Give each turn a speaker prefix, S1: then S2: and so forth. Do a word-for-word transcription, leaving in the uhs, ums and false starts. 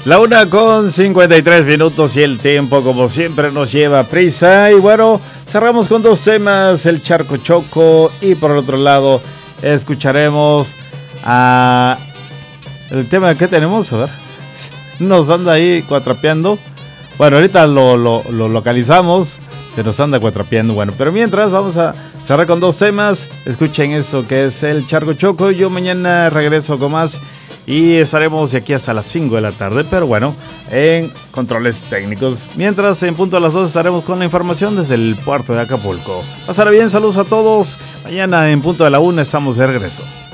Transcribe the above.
S1: La una con cincuenta y tres minutos y el tiempo como siempre nos lleva a prisa. Y bueno, cerramos con dos temas, el Charco Choco y por el otro lado escucharemos a... el tema que tenemos, a ver, nos anda ahí cuatrapeando. Bueno, ahorita lo, lo, lo localizamos, se nos anda cuatrapeando. Bueno, pero mientras vamos a cerrar con dos temas. Escuchen eso que es el Charco Choco. Yo mañana regreso con más y estaremos de aquí hasta las cinco de la tarde, pero bueno, en controles técnicos. Mientras, en punto a las dos estaremos con la información desde el puerto de Acapulco. Pasará bien, saludos a todos. Mañana en punto de la una estamos de regreso.